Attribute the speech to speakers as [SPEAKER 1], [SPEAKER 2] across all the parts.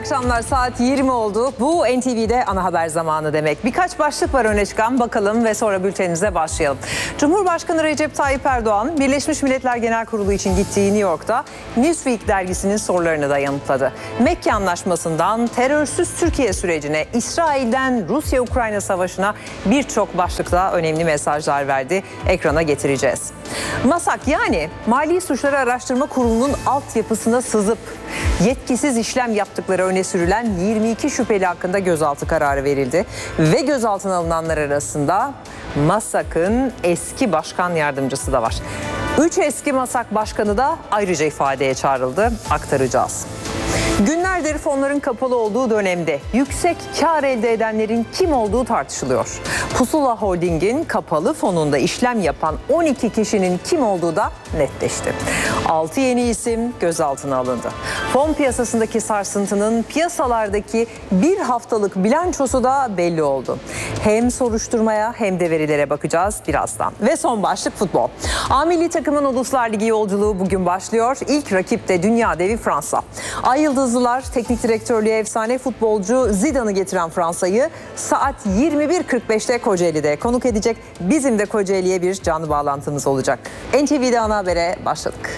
[SPEAKER 1] akşamlar, saat 20 oldu. Bu NTV'de ana haber zamanı demek. Birkaç başlık var öne çıkan, bakalım ve sonra bültenimize başlayalım. Cumhurbaşkanı Recep Tayyip Erdoğan, Birleşmiş Milletler Genel Kurulu için gittiği New York'ta Newsweek dergisinin sorularını da yanıtladı. Mekke Anlaşması'ndan terörsüz Türkiye sürecine, İsrail'den Rusya-Ukrayna savaşına birçok başlıkta önemli mesajlar verdi. Ekrana getireceğiz. MASAK, yani Mali Suçları Araştırma Kurulu'nun altyapısına sızıp yetkisiz işlem yaptıkları öne sürülen 22 şüpheli hakkında gözaltı kararı verildi. Ve gözaltına alınanlar arasında MASAK'ın eski başkan yardımcısı da var. 3 eski MASAK başkanı da ayrıca ifadeye çağrıldı. Aktaracağız. Günlerdir fonların kapalı olduğu dönemde yüksek kar elde edenlerin kim olduğu tartışılıyor. Pusula Holding'in kapalı fonunda işlem yapan 12 kişinin kim olduğu da netleşti. 6 yeni isim gözaltına alındı. Fon piyasasındaki sarsıntının piyasalardaki bir haftalık bilançosu da belli oldu. Hem soruşturmaya hem de verilere bakacağız birazdan. Ve son başlık futbol. A milli takımın Uluslar Ligi yolculuğu bugün başlıyor. İlk rakip de dünya devi Fransa. Ay Yıldızlılar teknik direktörlüğe efsane futbolcu Zidane'ı getiren Fransa'yı saat 21.45'te Kocaeli'de konuk edecek. Bizim de Kocaeli'ye bir canlı bağlantımız olacak. NTV'de ana habere başladık.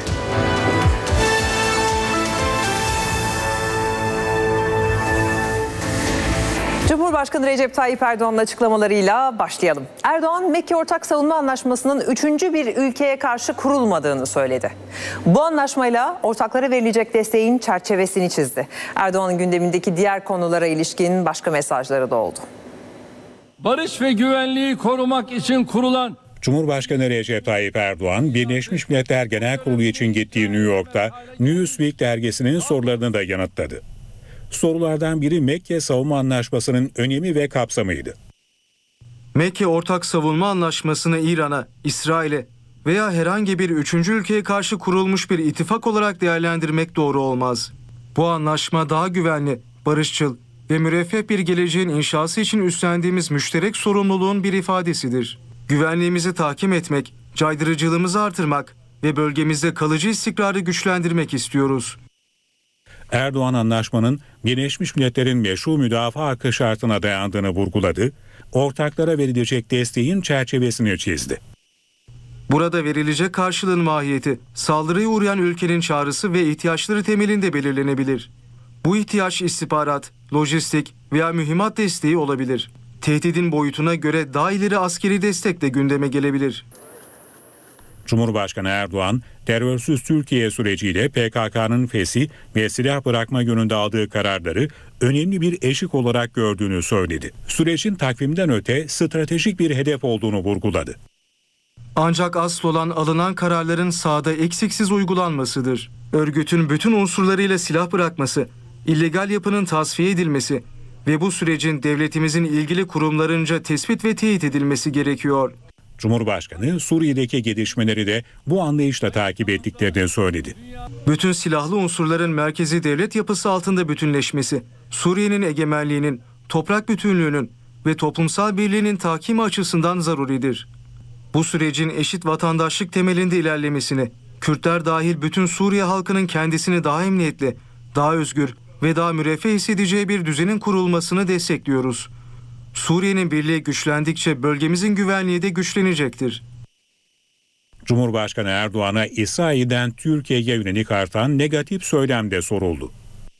[SPEAKER 1] Cumhurbaşkanı Recep Tayyip Erdoğan'ın açıklamalarıyla başlayalım. Erdoğan, Mekke Ortak Savunma Anlaşması'nın üçüncü bir ülkeye karşı kurulmadığını söyledi. Bu anlaşmayla ortaklara verilecek desteğin çerçevesini çizdi. Erdoğan'ın gündemindeki diğer konulara ilişkin başka mesajları da oldu.
[SPEAKER 2] Barış ve güvenliği korumak için kurulan
[SPEAKER 3] Cumhurbaşkanı Recep Tayyip Erdoğan, Birleşmiş Milletler Genel Kurulu için gittiği New York'ta Newsweek dergisinin sorularını da yanıtladı. Sorulardan biri Mekke Savunma Anlaşması'nın önemi ve kapsamıydı.
[SPEAKER 4] Mekke Ortak Savunma Anlaşması'nı İran'a, İsrail'e veya herhangi bir üçüncü ülkeye karşı kurulmuş bir ittifak olarak değerlendirmek doğru olmaz. Bu anlaşma daha güvenli, barışçıl ve müreffeh bir geleceğin inşası için üstlendiğimiz müşterek sorumluluğun bir ifadesidir. Güvenliğimizi tahkim etmek, caydırıcılığımızı artırmak ve bölgemizde kalıcı istikrarı güçlendirmek istiyoruz.
[SPEAKER 3] Erdoğan anlaşmanın Birleşmiş Milletler'in meşru müdafaa hakkı şartına dayandığını vurguladı, ortaklara verilecek desteğin çerçevesini çizdi.
[SPEAKER 4] Burada verilecek karşılığın mahiyeti, saldırıya uğrayan ülkenin çağrısı ve ihtiyaçları temelinde belirlenebilir. Bu ihtiyaç istihbarat, lojistik veya mühimmat desteği olabilir. Tehdidin boyutuna göre daha ileri askeri destek de gündeme gelebilir.
[SPEAKER 3] Cumhurbaşkanı Erdoğan, terörsüz Türkiye süreciyle PKK'nın fesih ve silah bırakma yönünde aldığı kararları önemli bir eşik olarak gördüğünü söyledi. Sürecin takvimden öte stratejik bir hedef olduğunu vurguladı.
[SPEAKER 4] Ancak asıl olan alınan kararların sahada eksiksiz uygulanmasıdır. Örgütün bütün unsurlarıyla silah bırakması, illegal yapının tasfiye edilmesi ve bu sürecin devletimizin ilgili kurumlarınca tespit ve teyit edilmesi gerekiyor.
[SPEAKER 3] Cumhurbaşkanı Suriye'deki gelişmeleri de bu anlayışla takip ettiklerini söyledi.
[SPEAKER 4] Bütün silahlı unsurların merkezi devlet yapısı altında bütünleşmesi, Suriye'nin egemenliğinin, toprak bütünlüğünün ve toplumsal birliğinin tahkimi açısından zaruridir. Bu sürecin eşit vatandaşlık temelinde ilerlemesini, Kürtler dahil bütün Suriye halkının kendisini daha emniyetli, daha özgür ve daha müreffeh hissedeceği bir düzenin kurulmasını destekliyoruz. Suriye'nin birliği güçlendikçe bölgemizin güvenliği de güçlenecektir.
[SPEAKER 3] Cumhurbaşkanı Erdoğan'a İsrail'den Türkiye'ye yönelik artan negatif söylem de soruldu.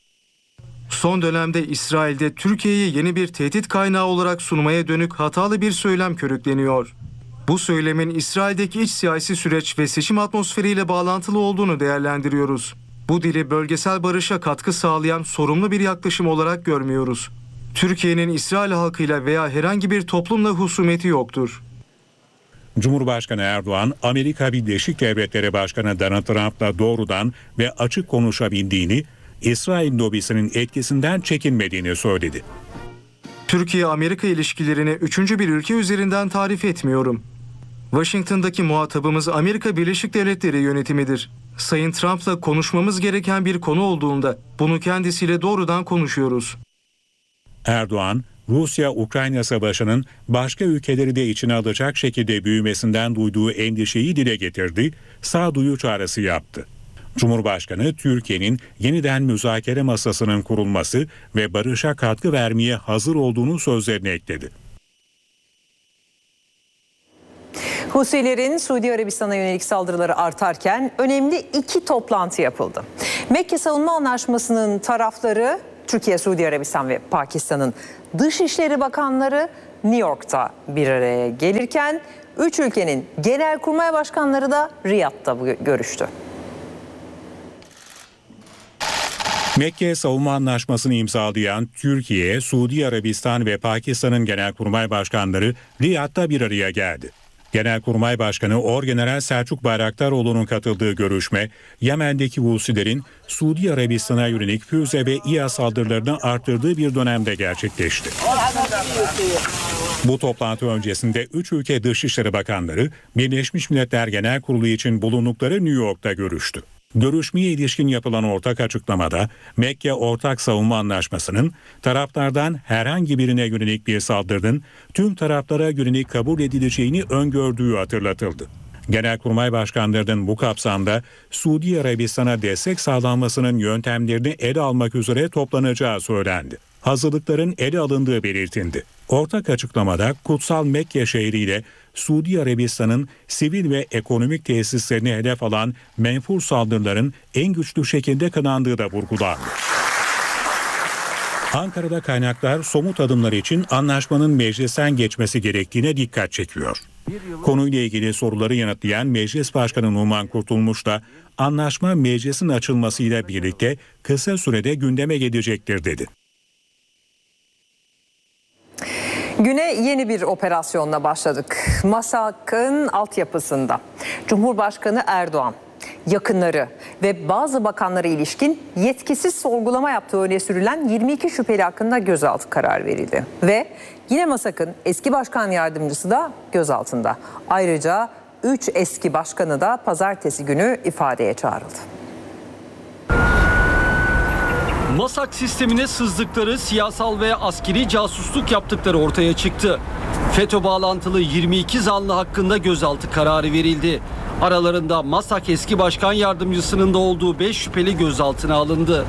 [SPEAKER 4] Son dönemde İsrail'de Türkiye'yi yeni bir tehdit kaynağı olarak sunmaya dönük hatalı bir söylem körükleniyor. Bu söylemin İsrail'deki iç siyasi süreç ve seçim atmosferiyle bağlantılı olduğunu değerlendiriyoruz. Bu dili bölgesel barışa katkı sağlayan sorumlu bir yaklaşım olarak görmüyoruz. Türkiye'nin İsrail halkıyla veya herhangi bir toplumla husumeti yoktur.
[SPEAKER 3] Cumhurbaşkanı Erdoğan, Amerika Birleşik Devletleri Başkanı Donald Trump'la doğrudan ve açık konuşabildiğini, İsrail lobisinin etkisinden çekinmediğini söyledi.
[SPEAKER 4] Türkiye-Amerika ilişkilerini üçüncü bir ülke üzerinden tarif etmiyorum. Washington'daki muhatabımız Amerika Birleşik Devletleri yönetimidir. Sayın Trump'la konuşmamız gereken bir konu olduğunda bunu kendisiyle doğrudan konuşuyoruz.
[SPEAKER 3] Erdoğan, Rusya-Ukrayna savaşının başka ülkeleri de içine alacak şekilde büyümesinden duyduğu endişeyi dile getirdi, sağduyu çağrısı yaptı. Cumhurbaşkanı Türkiye'nin yeniden müzakere masasının kurulması ve barışa katkı vermeye hazır olduğunu sözlerine ekledi.
[SPEAKER 1] Husilerin Suudi Arabistan'a yönelik saldırıları artarken önemli 2 toplantı yapıldı. Mekke Savunma Anlaşması'nın tarafları Türkiye, Suudi Arabistan ve Pakistan'ın Dışişleri Bakanları New York'ta bir araya gelirken 3 ülkenin genelkurmay başkanları da Riyad'da görüştü.
[SPEAKER 3] Mekke Savunma Anlaşması'nı imzalayan Türkiye, Suudi Arabistan ve Pakistan'ın genelkurmay başkanları Riyad'da bir araya geldi. Genelkurmay Başkanı Orgeneral Selçuk Bayraktaroğlu'nun katıldığı görüşme, Yemen'deki Husilerin Suudi Arabistan'a yönelik füze ve İHA saldırılarını arttırdığı bir dönemde gerçekleşti. Bu toplantı öncesinde 3 ülke Dışişleri Bakanları Birleşmiş Milletler Genel Kurulu için bulundukları New York'ta görüştü. Görüşmeye ilişkin yapılan ortak açıklamada Mekke Ortak Savunma Anlaşması'nın taraflardan herhangi birine yönelik bir saldırının tüm taraflara yönelik kabul edileceğini öngördüğü hatırlatıldı. Genelkurmay başkanlarının bu kapsamda Suudi Arabistan'a destek sağlanmasının yöntemlerini ele almak üzere toplanacağı söylendi. Hazırlıkların ele alındığı belirtildi. Ortak açıklamada Kutsal Mekke şehriyle Suudi Arabistan'ın sivil ve ekonomik tesislerini hedef alan menfur saldırıların en güçlü şekilde kınandığı da vurgulandı. Ankara'da kaynaklar somut adımlar için anlaşmanın meclisten geçmesi gerektiğine dikkat çekiyor. Konuyla ilgili soruları yanıtlayan Meclis Başkanı Numan Kurtulmuş da anlaşma meclisin açılmasıyla birlikte kısa sürede gündeme gelecektir dedi.
[SPEAKER 1] Güne yeni bir operasyonla başladık. MASAK'ın altyapısında Cumhurbaşkanı Erdoğan, yakınları ve bazı bakanlara ilişkin yetkisiz sorgulama yaptığı öne sürülen 22 şüpheli hakkında gözaltı kararı verildi. Ve yine MASAK'ın eski başkan yardımcısı da gözaltında. Ayrıca 3 eski başkanı da pazartesi günü ifadeye çağrıldı.
[SPEAKER 5] MASAK sistemine sızdıkları, siyasal ve askeri casusluk yaptıkları ortaya çıktı. FETÖ bağlantılı 22 zanlı hakkında gözaltı kararı verildi. Aralarında MASAK eski başkan yardımcısının da olduğu 5 şüpheli gözaltına alındı.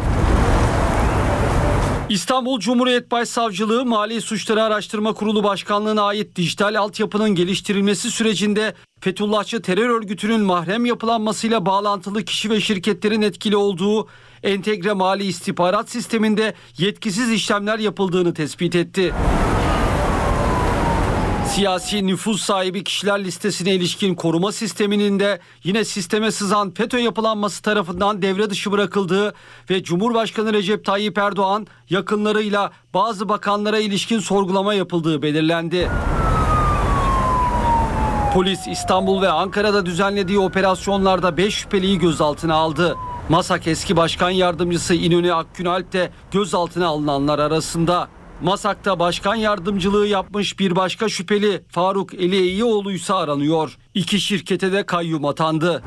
[SPEAKER 5] İstanbul Cumhuriyet Başsavcılığı Mali Suçları Araştırma Kurulu Başkanlığı'na ait dijital altyapının geliştirilmesi sürecinde Fethullahçı terör örgütünün mahrem yapılanmasıyla bağlantılı kişi ve şirketlerin etkili olduğu entegre mali istihbarat sisteminde yetkisiz işlemler yapıldığını tespit etti. Siyasi nüfuz sahibi kişiler listesine ilişkin koruma sisteminin de yine sisteme sızan FETÖ yapılanması tarafından devre dışı bırakıldığı ve Cumhurbaşkanı Recep Tayyip Erdoğan yakınlarıyla bazı bakanlara ilişkin sorgulama yapıldığı belirlendi. Polis İstanbul ve Ankara'da düzenlediği operasyonlarda 5 şüpheliyi gözaltına aldı. MASAK eski başkan yardımcısı İnönü Akgünalp de gözaltına alınanlar arasında. MASAK'ta başkan yardımcılığı yapmış bir başka şüpheli Faruk Eliyioğlu ise aranıyor. 2 şirkete de kayyum atandı.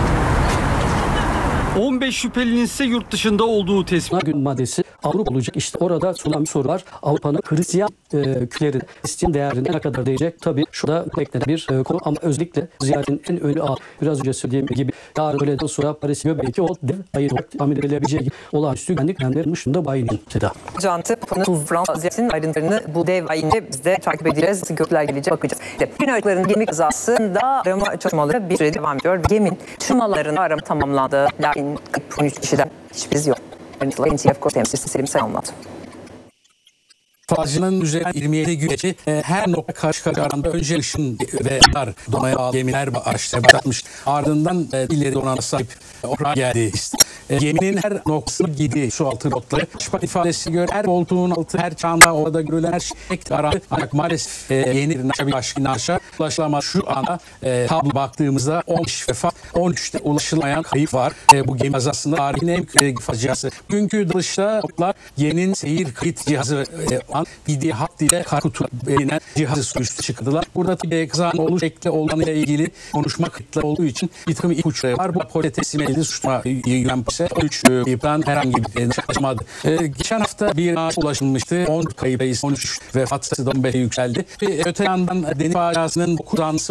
[SPEAKER 5] 15 şüphelinin ise yurt dışında olduğu tespit.
[SPEAKER 6] Gün maddesi Avrupa olacak. İşte orada sunan bir soru var. Avrupa'nın Hristiyan kültürlerin, Hristiyan değerine ne kadar değecek? Tabii şurada beklenen bir konu ama özellikle ziyaretin en önü biraz önce söylediğim gibi yarın öğleden sonra Paris belki o dev ayı olarak tahmin edilebileceği gibi olağanüstü güvenlik önlemlerinin dışında bayılın.
[SPEAKER 1] Jantı, Fransa ziyaretinin ayrıntılarını bu dev ayında biz de takip edeceğiz. Görüntüler gelecek, bakacağız. Güneydoğu'nun gemi kazasında arama çalışmaları bir süre devam ediyor. Geminin tüm alanlarında arama tamamlandı. Lakin 13 kişiden hiçbir yok. NTF temsilcisi Selim Say anlattı.
[SPEAKER 7] Fazlının üzerine 27 güveci her nokta karşı karşıya önce ışın ve donaya bağlı gemiler başlatmış. Ardından ileri donanma sahip oraya geldi. Geminin her noktasına gidiği su altı notları. Şubat ifadesi göre her koltuğun altı, her çanta orada görülen her şey arandı. Ancak maalesef yeni bir başkına aşağı ulaşılamaz. Şu anda tablo baktığımızda 15 vefat, 13'te ulaşılmayan kayıp var. Bu gemi kazasında tarihin en büyük faciası. Bugünkü dalışta geminin seyir kayıt cihazı bildiği hat ile kutu bilinen cihazı üstü çıkardılar. Burada tabii kazanın oluş şekli olanıyla ilgili konuşma kayıtları olduğu için bir takım ipuçları var. Bu polise teslim edildi. Suçlama yürüyen polise 13 kayıptan herhangi bir açmadı. Geçen hafta bir maaşa ulaşılmıştı. 10 kayıp sayısı 13 vefat sayısı da 15'e yükseldi. Öte yandan deniz faciasının 9 anısı